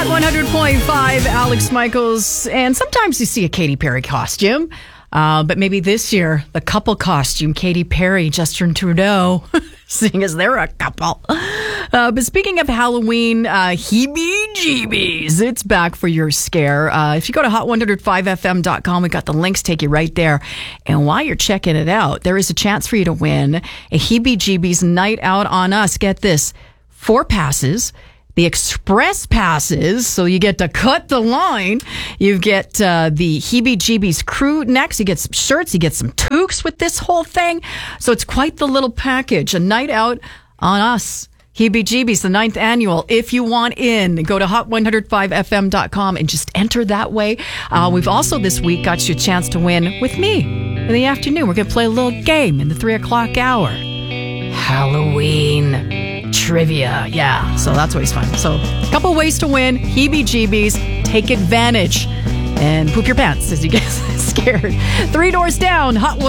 Hot 100.5, Alex Michaels. And sometimes you see a Katy Perry costume. But maybe this year, the couple costume, Katy Perry, Justin Trudeau, seeing as they're a couple. But speaking of Halloween, heebie-jeebies, it's back for your scare. If you go to hot105fm.com, we got the links, take you right there. And while you're checking it out, there is a chance for you to win a heebie-jeebies night out on us. Get this, 4 passes. The express passes, so you get to cut the line. You get the Heebie-Jeebies crew necks. You get some shirts. You get some toques with this whole thing. So it's quite the little package. A night out on us. Heebie-Jeebies, the 9th annual. If you want in, go to hot105fm.com and just enter that way. We've also this week got you a chance to win with me in the afternoon. We're going to play a little game in the 3 o'clock hour. Halloween trivia. Yeah, so that's always fun. So a couple ways to win. Heebie-Jeebies. Take advantage and poop your pants as you get scared. 3 doors down. Hot